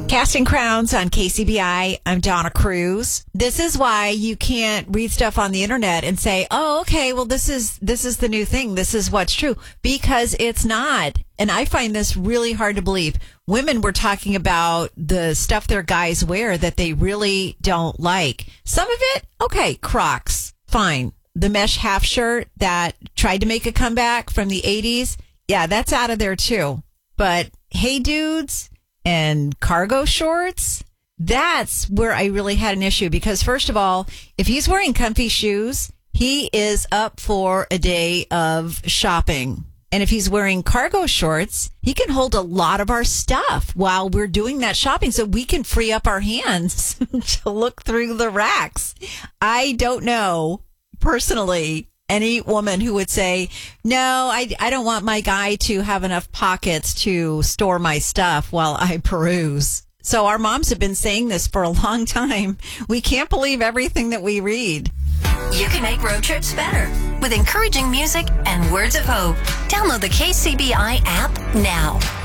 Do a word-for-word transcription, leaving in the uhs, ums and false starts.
Casting Crowns on K C B I. I'm Donna Cruz. This is why you can't read stuff on the internet and say, oh, okay, well, this is this is the new thing. This is what's true. Because it's not. And I find this really hard to believe. Women were talking about the stuff their guys wear that they really don't like. Some of it, okay, Crocs, fine. The mesh half shirt that tried to make a comeback from the eighties, yeah, that's out of there too. But hey, dudes, and cargo shorts, that's where I really had an issue. Because first of all, if he's wearing comfy shoes, he is up for a day of shopping. And if he's wearing cargo shorts, he can hold a lot of our stuff while we're doing that shopping so we can free up our hands to look through the racks. I don't know, personally, any woman who would say, no, I, I don't want my guy to have enough pockets to store my stuff while I peruse. So our moms have been saying this for a long time. We can't believe everything that we read. You can make road trips better with encouraging music and words of hope. Download the K C B I app now.